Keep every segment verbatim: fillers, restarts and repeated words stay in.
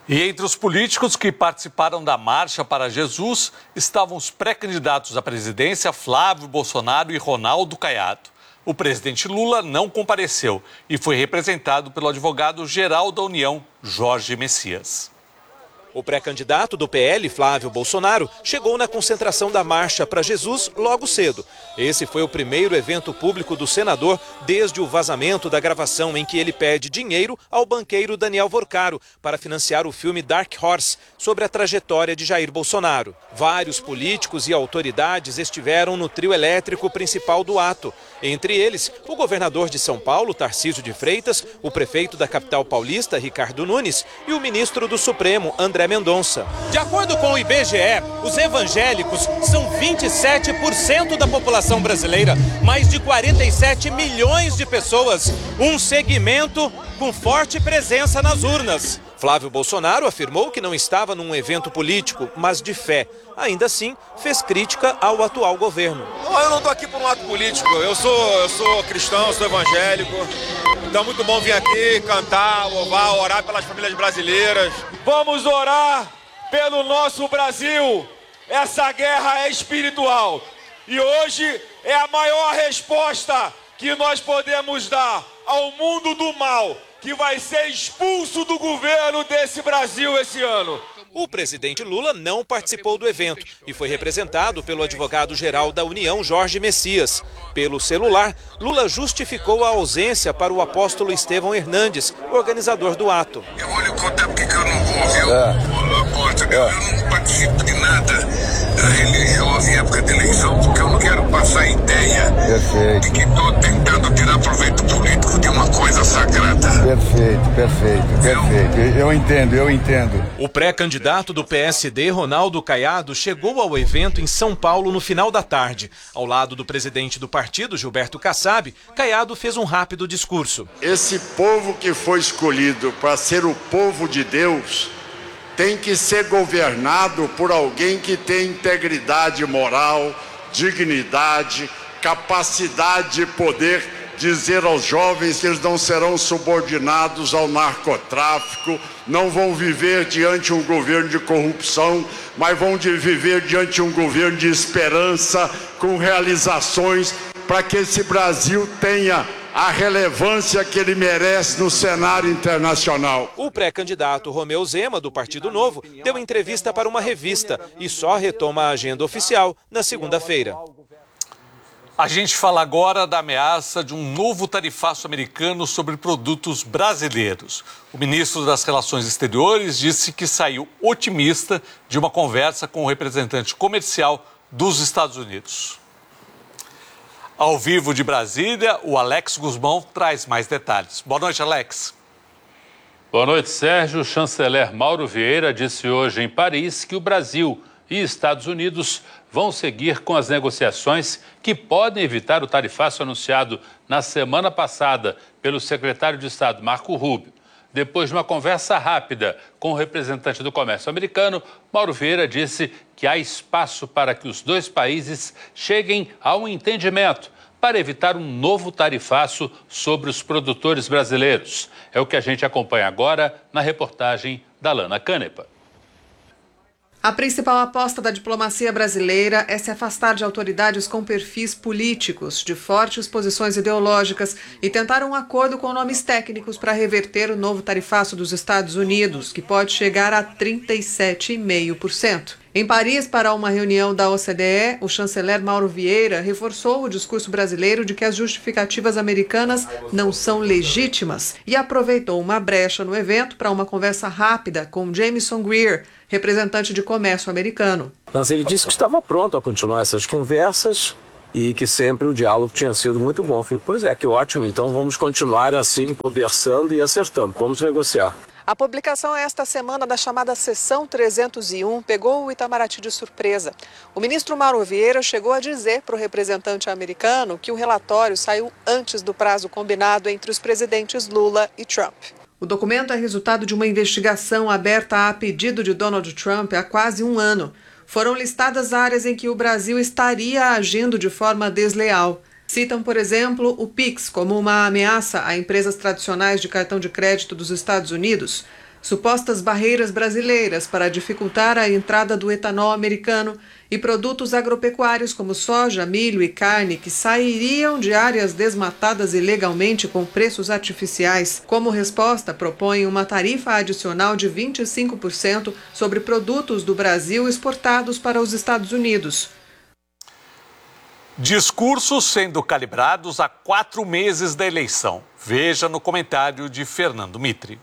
E entre os políticos que participaram da Marcha para Jesus estavam os pré-candidatos à presidência Flávio Bolsonaro e Ronaldo Caiado. O presidente Lula não compareceu e foi representado pelo advogado-geral da União, Jorge Messias. O pré-candidato do P L, Flávio Bolsonaro, chegou na concentração da Marcha para Jesus logo cedo. Esse foi o primeiro evento público do senador desde o vazamento da gravação em que ele pede dinheiro ao banqueiro Daniel Vorcaro para financiar o filme Dark Horse, sobre a trajetória de Jair Bolsonaro. Vários políticos e autoridades estiveram no trio elétrico principal do ato. Entre eles, o governador de São Paulo, Tarcísio de Freitas, o prefeito da capital paulista, Ricardo Nunes, e o ministro do Supremo, André Mendonça. De acordo com o I B G E, os evangélicos são vinte e sete por cento da população brasileira, mais de quarenta e sete milhões de pessoas, um segmento com forte presença nas urnas. Flávio Bolsonaro afirmou que não estava num evento político, mas de fé. Ainda assim, fez crítica ao atual governo. Não, eu não estou aqui por um ato político, eu sou, eu sou cristão, sou evangélico. Então é muito bom vir aqui, cantar, louvar, orar pelas famílias brasileiras. Vamos orar pelo nosso Brasil. Essa guerra é espiritual. E hoje é a maior resposta que nós podemos dar ao mundo do mal, que vai ser expulso do governo desse Brasil esse ano. O presidente Lula não participou do evento e foi representado pelo advogado-geral da União, Jorge Messias. Pelo celular, Lula justificou a ausência para o apóstolo Estevão Hernandes, organizador do ato. Eu vou lhe contar porque que eu não vou, viu, é. apóstolo? Eu, eu não participo de nada religioso em época de eleição, porque eu não quero passar a ideia Perfeito. de que estou tentando tirar proveito político de uma coisa sagrada. Perfeito, perfeito, perfeito. Eu entendo, eu entendo. O pré-candidato do P S D, Ronaldo Caiado, chegou ao evento em São Paulo no final da tarde. Ao lado do presidente do partido, Gilberto Kassab, Caiado fez um rápido discurso. Esse povo que foi escolhido para ser o povo de Deus tem que ser governado por alguém que tem integridade moral, dignidade, capacidade de poder dizer aos jovens que eles não serão subordinados ao narcotráfico, não vão viver diante de um governo de corrupção, mas vão de viver diante de um governo de esperança, com realizações, para que esse Brasil tenha a relevância que ele merece no cenário internacional. O pré-candidato Romeu Zema, do Partido Novo, deu entrevista para uma revista e só retoma a agenda oficial na segunda-feira. A gente fala agora da ameaça de um novo tarifaço americano sobre produtos brasileiros. O ministro das Relações Exteriores disse que saiu otimista de uma conversa com o representante comercial dos Estados Unidos. Ao vivo de Brasília, o Alex Guzmão traz mais detalhes. Boa noite, Alex. Boa noite, Sérgio. O chanceler Mauro Vieira disse hoje em Paris que o Brasil e Estados Unidos vão seguir com as negociações que podem evitar o tarifaço anunciado na semana passada pelo secretário de Estado Marco Rubio. Depois de uma conversa rápida com o representante do comércio americano, Mauro Vieira disse que há espaço para que os dois países cheguem a um entendimento para evitar um novo tarifaço sobre os produtores brasileiros. É o que a gente acompanha agora na reportagem da Lana Canepa. A principal aposta da diplomacia brasileira é se afastar de autoridades com perfis políticos, de fortes posições ideológicas e tentar um acordo com nomes técnicos para reverter o novo tarifaço dos Estados Unidos, que pode chegar a trinta e sete vírgula cinco por cento. Em Paris, para uma reunião da O C D E, o chanceler Mauro Vieira reforçou o discurso brasileiro de que as justificativas americanas não são legítimas e aproveitou uma brecha no evento para uma conversa rápida com Jameson Greer, representante de comércio americano. Mas ele disse que estava pronto a continuar essas conversas e que sempre o diálogo tinha sido muito bom. Eu falei, pois é, que ótimo, então vamos continuar assim, conversando e acertando, vamos negociar. A publicação esta semana da chamada Seção trezentos e um pegou o Itamaraty de surpresa. O ministro Mauro Vieira chegou a dizer para o representante americano que o relatório saiu antes do prazo combinado entre os presidentes Lula e Trump. O documento é resultado de uma investigação aberta a pedido de Donald Trump há quase um ano. Foram listadas áreas em que o Brasil estaria agindo de forma desleal. Citam, por exemplo, o Pix como uma ameaça a empresas tradicionais de cartão de crédito dos Estados Unidos. supostas barreiras brasileiras para dificultar a entrada do etanol americano e produtos agropecuários como soja, milho e carne que sairiam de áreas desmatadas ilegalmente com preços artificiais. Como resposta, propõe uma tarifa adicional de vinte e cinco por cento sobre produtos do Brasil exportados para os Estados Unidos. Discursos sendo calibrados há quatro meses da eleição. Veja no comentário de Fernando Mitre.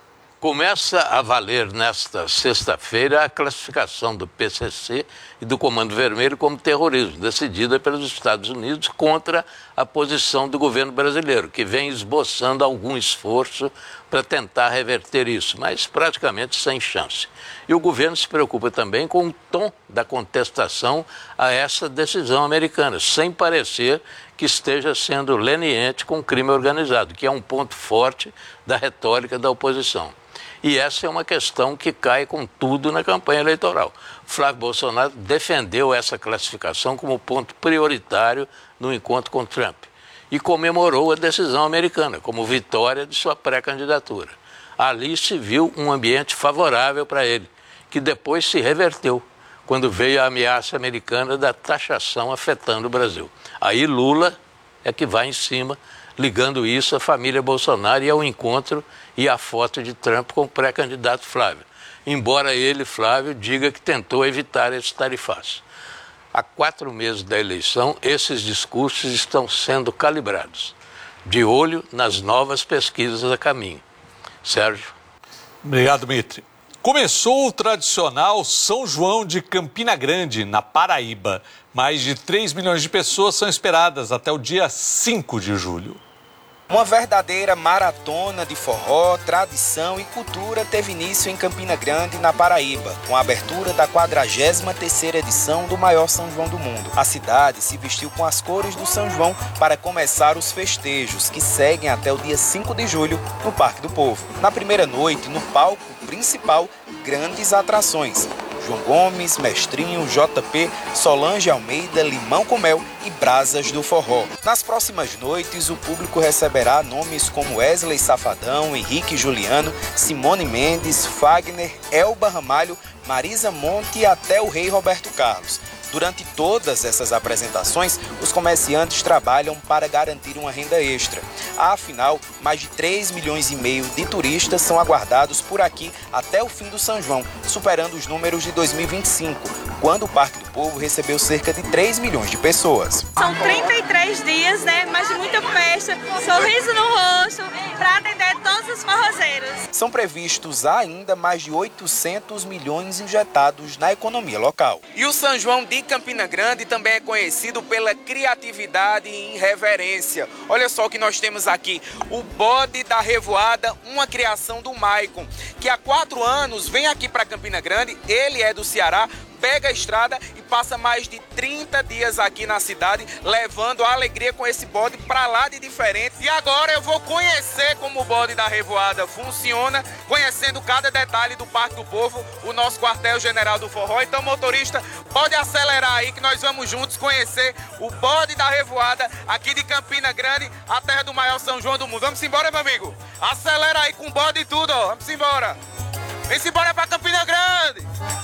Começa a valer nesta sexta-feira a classificação do P C C e do Comando Vermelho como terrorismo, decidida pelos Estados Unidos contra a posição do governo brasileiro, que vem esboçando algum esforço para tentar reverter isso, mas praticamente sem chance. E o governo se preocupa também com o tom da contestação a essa decisão americana, sem parecer que esteja sendo leniente com o crime organizado, que é um ponto forte da retórica da oposição. E essa é uma questão que cai com tudo na campanha eleitoral. Flávio Bolsonaro defendeu essa classificação como ponto prioritário no encontro com Trump e comemorou a decisão americana como vitória de sua pré-candidatura. Ali se viu um ambiente favorável para ele, que depois se reverteu quando veio a ameaça americana da taxação afetando o Brasil. Aí Lula é que vai em cima, ligando isso à família Bolsonaro e ao encontro e à foto de Trump com o pré-candidato Flávio. Embora ele, Flávio, diga que tentou evitar esse tarifaço. Há quatro meses da eleição, esses discursos estão sendo calibrados, de olho nas novas pesquisas a caminho. Sérgio. Obrigado, Mitre. Começou o tradicional São João de Campina Grande, na Paraíba. Mais de três milhões de pessoas são esperadas até o dia cinco de julho. Uma verdadeira maratona de forró, tradição e cultura teve início em Campina Grande, na Paraíba, com a abertura da quadragésima terceira edição do maior São João do mundo. A cidade se vestiu com as cores do São João para começar os festejos, que seguem até o dia cinco de julho no Parque do Povo. Na primeira noite, no palco principal, grandes atrações. João Gomes, Mestrinho, J P, Solange Almeida, Limão com Mel e Brasas do Forró. Nas próximas noites, o público receberá nomes como Wesley Safadão, Henrique Juliano, Simone Mendes, Fagner, Elba Ramalho, Marisa Monte e até o rei Roberto Carlos. Durante todas essas apresentações, os comerciantes trabalham para garantir uma renda extra. Afinal, mais de três milhões e meio de turistas são aguardados por aqui até o fim do São João, superando os números de dois mil e vinte e cinco, quando o Parque do Povo recebeu cerca de três milhões de pessoas. São trinta e três dias, né? Mas de muita festa, sorriso no rosto, para atender todos os forrozeiros. São previstos ainda mais de oitocentos milhões injetados na economia local. E o São João de Campina Grande também é conhecido pela criatividade e irreverência. Olha só o que nós temos aqui, o bode da revoada, uma criação do Maicon, que há quatro anos vem aqui para Campina Grande, ele é do Ceará, pega a estrada e passa mais de trinta dias aqui na cidade, levando a alegria com esse bode para lá de diferente. E agora eu vou conhecer como o bode da revoada funciona, conhecendo cada detalhe do Parque do Povo, o nosso quartel-general do forró. Então, motorista, pode acelerar aí que nós vamos juntos conhecer o bode da revoada aqui de Campina Grande, a terra do maior São João do mundo. Vamos embora, meu amigo? Acelera aí com o bode e tudo, ó. Vamos embora. Vem-se embora para Campina Grande.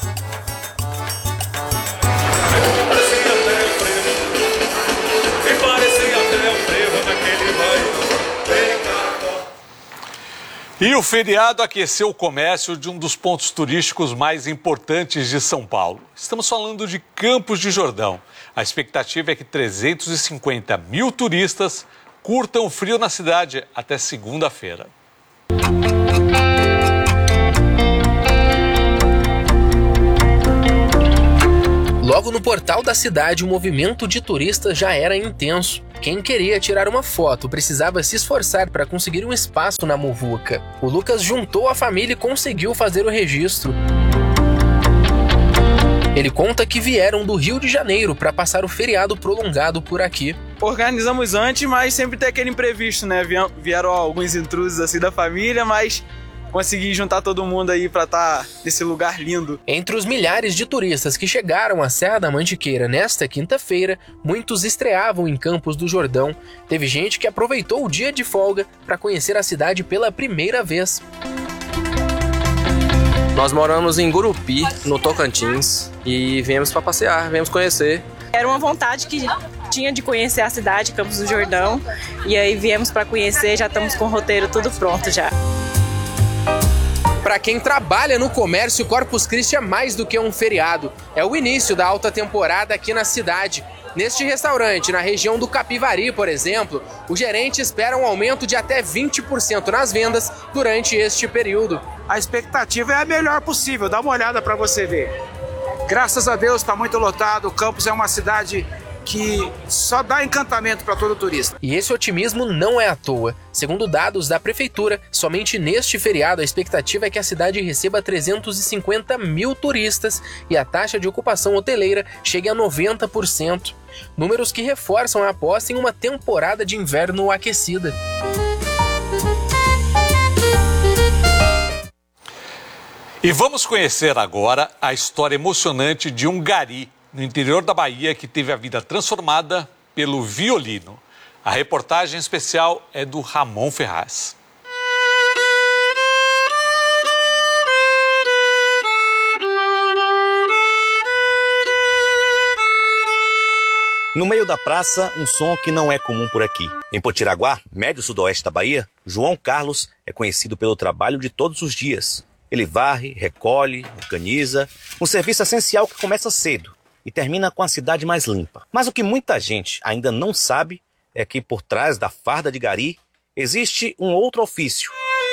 E o feriado aqueceu o comércio de um dos pontos turísticos mais importantes de São Paulo. Estamos falando de Campos de Jordão. A expectativa é que trezentos e cinquenta mil turistas curtam o frio na cidade até segunda-feira. Logo no portal da cidade, o movimento de turistas já era intenso. Quem queria tirar uma foto precisava se esforçar para conseguir um espaço na muvuca. O Lucas juntou a família e conseguiu fazer o registro. Ele conta que vieram do Rio de Janeiro para passar o feriado prolongado por aqui. Organizamos antes, mas sempre tem aquele imprevisto, né? Vieram alguns intrusos assim da família, mas consegui juntar todo mundo aí para estar nesse lugar lindo. Entre os milhares de turistas que chegaram à Serra da Mantiqueira nesta quinta-feira, muitos estreavam em Campos do Jordão. Teve gente que aproveitou o dia de folga para conhecer a cidade pela primeira vez. Nós moramos em Gurupi, no Tocantins, e viemos para passear, viemos conhecer. Era uma vontade que tinha de conhecer a cidade, Campos do Jordão, e aí viemos para conhecer, já estamos com o roteiro tudo pronto já. Para quem trabalha no comércio, Corpus Christi é mais do que um feriado. É o início da alta temporada aqui na cidade. Neste restaurante, na região do Capivari, por exemplo, o gerente espera um aumento de até vinte por cento nas vendas durante este período. A expectativa é a melhor possível, dá uma olhada para você ver. Graças a Deus está muito lotado, Campos é uma cidade que só dá encantamento para todo turista. E esse otimismo não é à toa. Segundo dados da prefeitura, somente neste feriado a expectativa é que a cidade receba trezentos e cinquenta mil turistas e a taxa de ocupação hoteleira chegue a noventa por cento. Números que reforçam a aposta em uma temporada de inverno aquecida. E vamos conhecer agora a história emocionante de um gari no interior da Bahia que teve a vida transformada pelo violino. A reportagem especial é do Ramon Ferraz. No meio da praça, um som que não é comum por aqui. Em Potiraguá, médio sudoeste da Bahia, João Carlos é conhecido pelo trabalho de todos os dias. Ele varre, recolhe, organiza, um serviço essencial que começa cedo e termina com a cidade mais limpa. Mas o que muita gente ainda não sabe é que por trás da farda de gari existe um outro ofício.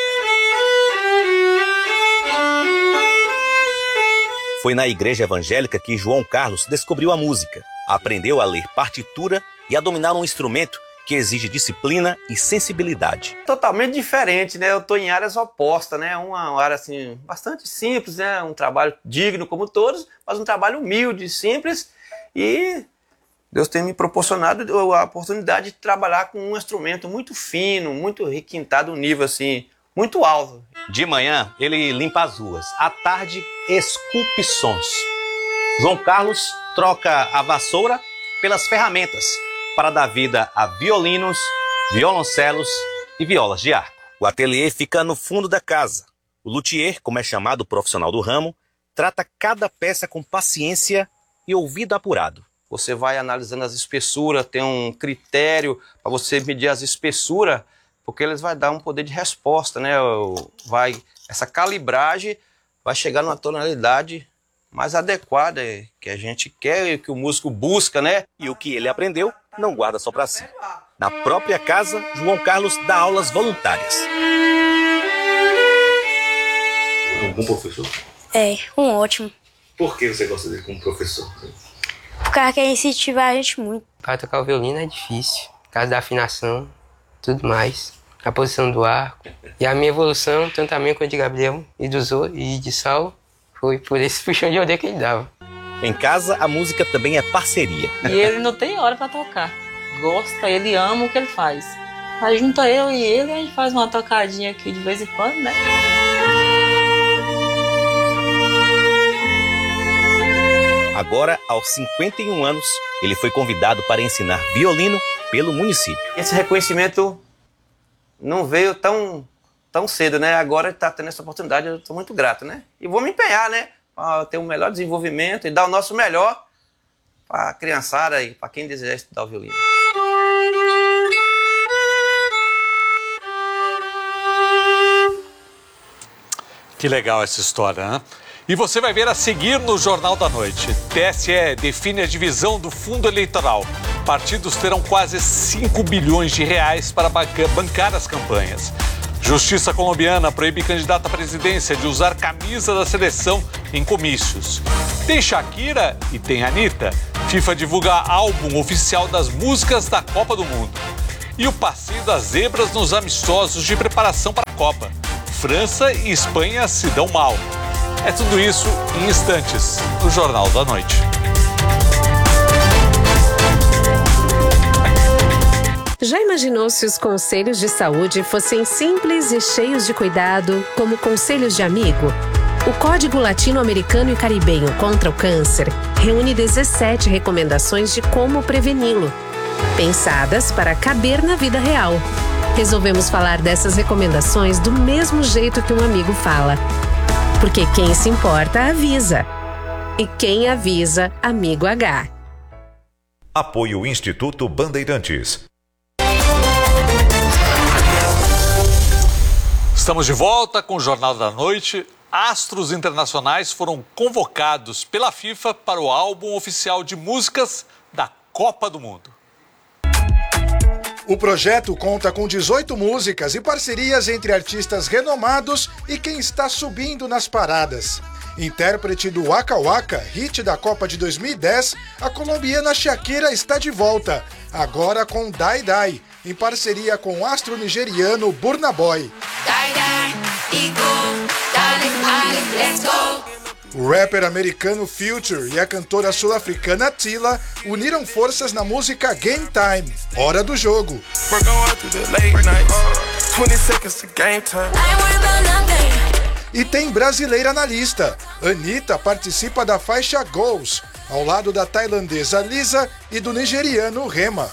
Foi na igreja evangélica que João Carlos descobriu a música, aprendeu a ler partitura e a dominar um instrumento que exige disciplina e sensibilidade. Totalmente diferente, né? Eu estou em áreas opostas, né? Uma área assim bastante simples, né? Um trabalho digno como todos, mas um trabalho humilde, simples, e Deus tem me proporcionado a oportunidade de trabalhar com um instrumento muito fino, muito requintado, um nível assim muito alto. De manhã ele limpa as ruas, à tarde esculpe sons. João Carlos troca a vassoura pelas ferramentas para dar vida a violinos, violoncelos e violas de arco. O ateliê fica no fundo da casa. O luthier, como é chamado o profissional do ramo, trata cada peça com paciência e ouvido apurado. Você vai analisando as espessuras, tem um critério para você medir as espessuras, porque eles vão dar um poder de resposta, né? Vai, essa calibragem vai chegar numa tonalidade mais adequada que a gente quer e que o músico busca, né? E o que ele aprendeu não guarda só para si. Na própria casa, João Carlos dá aulas voluntárias. Um bom professor? É, um ótimo. Por que você gosta dele como professor? O cara quer incentivar a gente muito. Para tocar o violino é difícil, por causa da afinação, tudo mais, a posição do arco. E a minha evolução, tanto a minha quanto de Gabriel e do Zô e de Saulo, foi por esse puxão de orelha que ele dava. Em casa, a música também é parceria. E ele não tem hora para tocar. Gosta, ele ama o que ele faz. Aí junta eu e ele, a gente faz uma tocadinha aqui de vez em quando, né? Agora, aos cinquenta e um anos, ele foi convidado para ensinar violino pelo município. Esse reconhecimento não veio tão, tão cedo, né? Agora está tendo essa oportunidade, eu estou muito grato, né? E vou me empenhar, né? Para ter um melhor desenvolvimento e dar o nosso melhor para a criançada e para quem desejar estudar o violino. Que legal essa história, né? E você vai ver a seguir no Jornal da Noite. T S E define a divisão do fundo eleitoral. Partidos terão quase cinco bilhões de reais para bancar as campanhas. Justiça colombiana proíbe candidato à presidência de usar camisa da seleção em comícios. Tem Shakira e tem Anitta. FIFA divulga álbum oficial das músicas da Copa do Mundo. E o passeio das zebras nos amistosos de preparação para a Copa. França e Espanha se dão mal. É tudo isso em instantes no Jornal da Noite. Já imaginou se os conselhos de saúde fossem simples e cheios de cuidado, como conselhos de amigo? O Código Latino-Americano e Caribenho contra o Câncer reúne dezessete recomendações de como preveni-lo, pensadas para caber na vida real. Resolvemos falar dessas recomendações do mesmo jeito que um amigo fala. Porque quem se importa, avisa. E quem avisa, amigo H. Apoio Instituto Bandeirantes. Estamos de volta com o Jornal da Noite. Astros internacionais foram convocados pela FIFA para o álbum oficial de músicas da Copa do Mundo. O projeto conta com dezoito músicas e parcerias entre artistas renomados e quem está subindo nas paradas. Intérprete do Waka Waka, hit da Copa de dois mil e dez, a colombiana Shakira está de volta, agora com Dai Dai, em parceria com o astro nigeriano Burna Boy. O rapper americano Future e a cantora sul-africana Tila uniram forças na música Game Time, Hora do Jogo. E tem brasileira na lista. Anitta participa da faixa Goals, ao lado da tailandesa Lisa e do nigeriano Rema.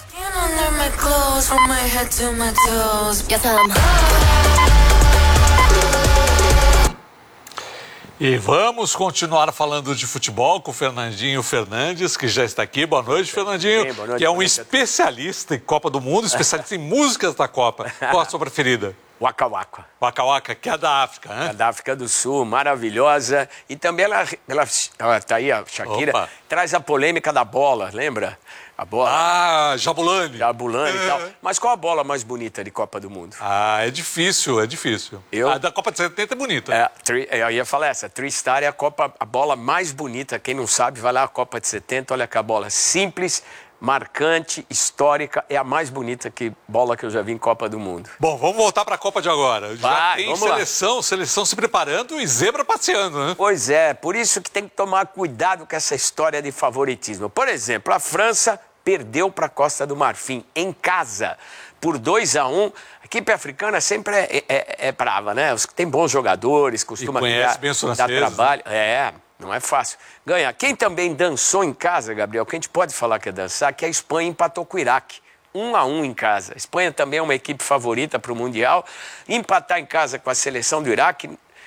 E vamos continuar falando de futebol com o Fernandinho Fernandes, que já está aqui. Boa noite, Fernandinho. Bem, boa noite, que é um boa noite. especialista em Copa do Mundo, especialista em músicas da Copa. Qual a sua preferida? Waka Waka. Waka Waka, que é da África, né? É da África do Sul, maravilhosa. E também ela, ela, ela tá aí, a Shakira, Opa. traz a polêmica da bola, lembra? A bola. Ah, Jabulani. Jabulani e tal. Mas qual a bola mais bonita de Copa do Mundo? Ah, é difícil, é difícil. Eu... A da Copa de setenta é bonita. É, tri, eu ia falar essa, Tristar é a, Copa, a bola mais bonita. Quem não sabe, vai lá a Copa de setenta, olha que a bola simples, marcante, histórica, é a mais bonita que bola que eu já vi em Copa do Mundo. Bom, vamos voltar para a Copa de agora. Já Vai, tem vamos seleção, lá. seleção se preparando e zebra passeando, né? Pois é, por isso que tem que tomar cuidado com essa história de favoritismo. Por exemplo, a França perdeu para a Costa do Marfim, em casa, por dois a um. A equipe africana sempre é, é, é brava, né? Os que tem bons jogadores, costuma conhece bem os dar franceses, trabalho. Né? É, não é fácil. Ganhar. Quem também dançou em casa, Gabriel, que a gente pode falar que é dançar, que a Espanha empatou com o Iraque. Um a um em casa. A Espanha também é uma equipe favorita para o Mundial. Empatar em casa com a seleção do Iraque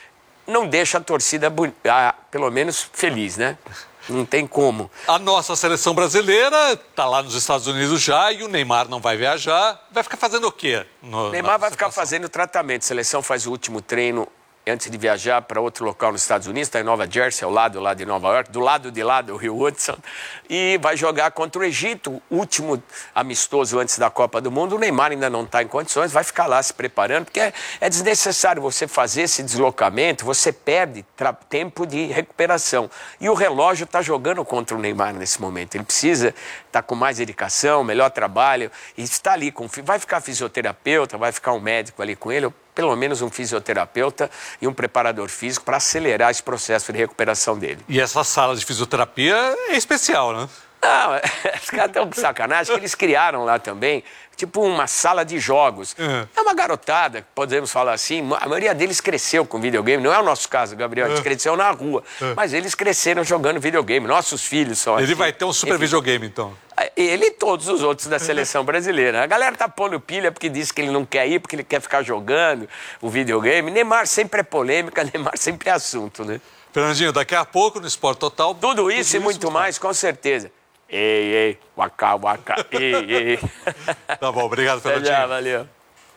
não deixa a torcida, ah, pelo menos, feliz, né? Não tem como. A nossa seleção brasileira está lá nos Estados Unidos já e o Neymar não vai viajar. Vai ficar fazendo o quê? No, Neymar vai ficar fazendo tratamento. A seleção faz o último treino antes de viajar para outro local nos Estados Unidos, está em Nova Jersey, ao lado lá de Nova York, do lado de lá do Rio Hudson, e vai jogar contra o Egito, o último amistoso antes da Copa do Mundo. O Neymar ainda não está em condições, vai ficar lá se preparando, porque é, é desnecessário você fazer esse deslocamento, você perde tempo de recuperação. E o relógio está jogando contra o Neymar nesse momento. Ele precisa estar tá com mais dedicação, melhor trabalho, e está ali, com, vai ficar fisioterapeuta, vai ficar um médico ali com ele, pelo menos um fisioterapeuta e um preparador físico para acelerar esse processo de recuperação dele. E essa sala de fisioterapia é especial, né? Não, os caras estão com sacanagem, que eles criaram lá também, tipo uma sala de jogos. Uhum. É uma garotada, podemos falar assim, a maioria deles cresceu com videogame, não é o nosso caso, Gabriel, a gente uhum. cresceu na rua, uhum. mas eles cresceram jogando videogame, nossos filhos só. Ele assim. vai ter um super Enfim, videogame, então. Ele e todos os outros da seleção brasileira. A galera tá pondo pilha porque diz que ele não quer ir, porque ele quer ficar jogando o videogame. Neymar sempre é polêmica, Neymar sempre é assunto, né? Fernandinho, daqui a pouco no Esporte Total... Tudo isso tudo e muito isso, mais, com certeza. Ei, ei, waka, waka, ei, ei. Tá bom, obrigado, Fernandinho. Já, valeu.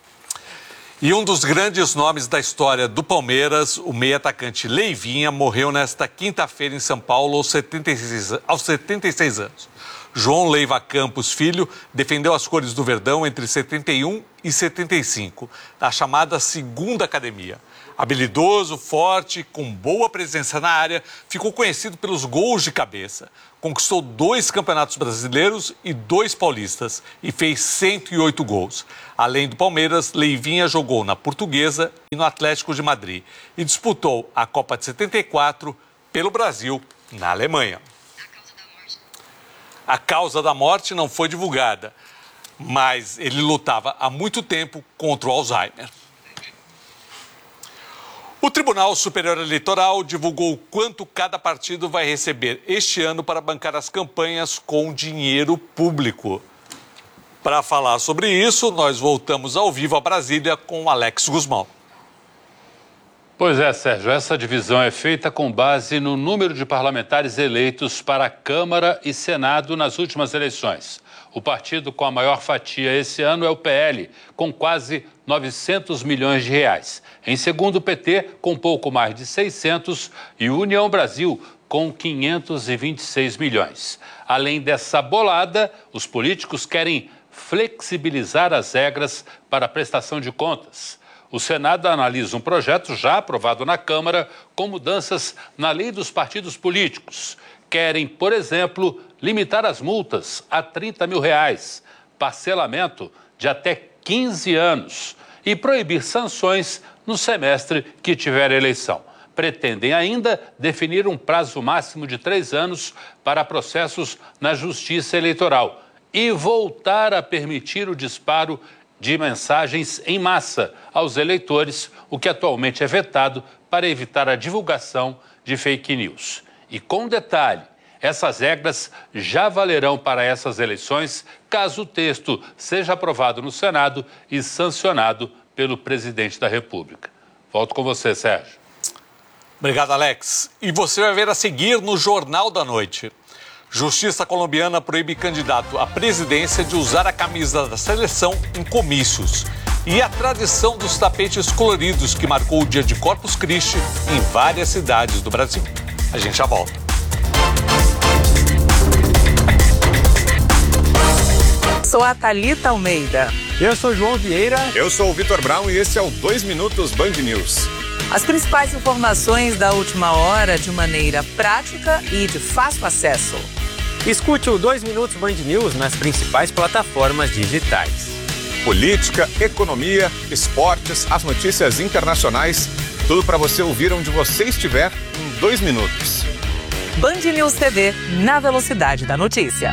E um dos grandes nomes da história do Palmeiras, o meio-atacante Leivinha, morreu nesta quinta-feira em São Paulo aos setenta e seis, aos setenta e seis anos. João Leiva Campos Filho defendeu as cores do Verdão entre setenta e um e setenta e cinco, na chamada Segunda Academia. Habilidoso, forte, com boa presença na área, ficou conhecido pelos gols de cabeça. Conquistou dois campeonatos brasileiros e dois paulistas e fez cento e oito gols. Além do Palmeiras, Leivinha jogou na Portuguesa e no Atlético de Madrid e disputou a Copa de setenta e quatro pelo Brasil, na Alemanha. A causa da morte não foi divulgada, mas ele lutava há muito tempo contra o Alzheimer. O Tribunal Superior Eleitoral divulgou quanto cada partido vai receber este ano para bancar as campanhas com dinheiro público. Para falar sobre isso, nós voltamos ao vivo a Brasília com Alex Guzmão. Pois é, Sérgio, essa divisão é feita com base no número de parlamentares eleitos para a Câmara e Senado nas últimas eleições. O partido com a maior fatia esse ano é o P L, com quase novecentos milhões de reais. Em segundo, o P T, com pouco mais de seiscentos, e o União Brasil, com quinhentos e vinte e seis milhões. Além dessa bolada, os políticos querem flexibilizar as regras para a prestação de contas. O Senado analisa um projeto já aprovado na Câmara com mudanças na lei dos partidos políticos. Querem, por exemplo, limitar as multas a trinta mil reais, parcelamento de até quinze anos e proibir sanções no semestre que tiver eleição. Pretendem ainda definir um prazo máximo de três anos para processos na Justiça Eleitoral e voltar a permitir o disparo de mensagens em massa aos eleitores, o que atualmente é vetado para evitar a divulgação de fake news. E com detalhe, essas regras já valerão para essas eleições caso o texto seja aprovado no Senado e sancionado pelo presidente da República. Volto com você, Sérgio. Obrigado, Alex. E você vai ver a seguir no Jornal da Noite. Justiça colombiana proíbe candidato à presidência de usar a camisa da seleção em comícios. E a tradição dos tapetes coloridos que marcou o dia de Corpus Christi em várias cidades do Brasil. A gente já volta. Sou a Thalita Almeida. Eu sou João Vieira. Eu sou o Vitor Brown e esse é o dois Minutos Band News. As principais informações da última hora de maneira prática e de fácil acesso. Escute o dois Minutos Band News nas principais plataformas digitais. Política, economia, esportes, as notícias internacionais, tudo para você ouvir onde você estiver em dois minutos. Band News T V, na velocidade da notícia.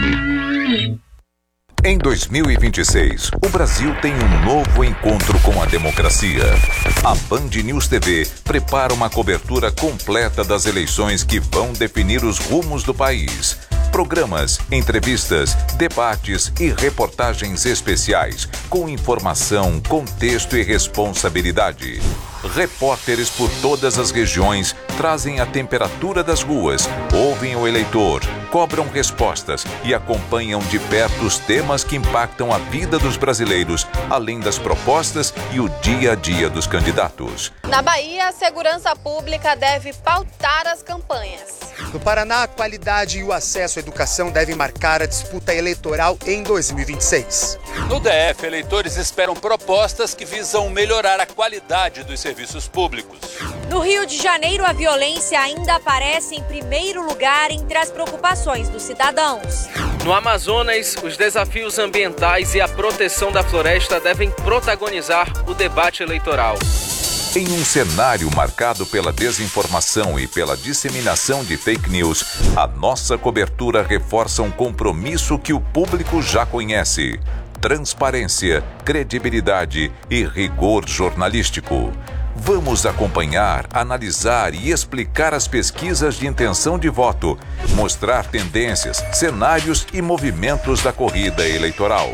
Em dois mil e vinte e seis, o Brasil tem um novo encontro com a democracia. A Band News T V prepara uma cobertura completa das eleições que vão definir os rumos do país. Programas, entrevistas, debates e reportagens especiais com informação, contexto e responsabilidade. Repórteres por todas as regiões trazem a temperatura das ruas, ouvem o eleitor, cobram respostas e acompanham de perto os temas que impactam a vida dos brasileiros, além das propostas e o dia a dia dos candidatos. Na Bahia, a segurança pública deve pautar as campanhas. No Paraná, a qualidade e o acesso à educação devem marcar a disputa eleitoral em dois mil e vinte e seis. No D F, eleitores esperam propostas que visam melhorar a qualidade dos serviços públicos. No Rio de Janeiro, a violência ainda aparece em primeiro lugar entre as preocupações dos cidadãos. No Amazonas, os desafios ambientais e a proteção da floresta devem protagonizar o debate eleitoral. Em um cenário marcado pela desinformação e pela disseminação de fake news, a nossa cobertura reforça um compromisso que o público já conhece: transparência, credibilidade e rigor jornalístico. Vamos acompanhar, analisar e explicar as pesquisas de intenção de voto, mostrar tendências, cenários e movimentos da corrida eleitoral.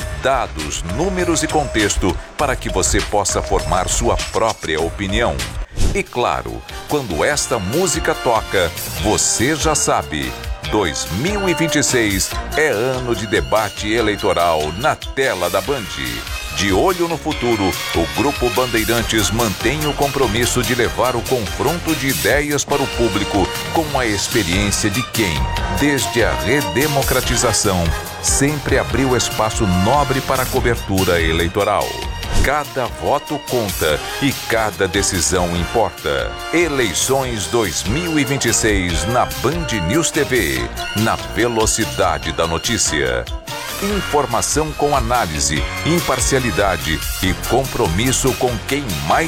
Dados, números e contexto para que você possa formar sua própria opinião. E claro, quando esta música toca, você já sabe, dois mil e vinte e seis é ano de debate eleitoral na tela da Band. De olho no futuro, o Grupo Bandeirantes mantém o compromisso de levar o confronto de ideias para o público com a experiência de quem, desde a redemocratização, sempre abriu espaço nobre para a cobertura eleitoral. Cada voto conta e cada decisão importa. Eleições dois mil e vinte e seis na Band News T V, na velocidade da notícia. Informação com análise, imparcialidade e compromisso com quem mais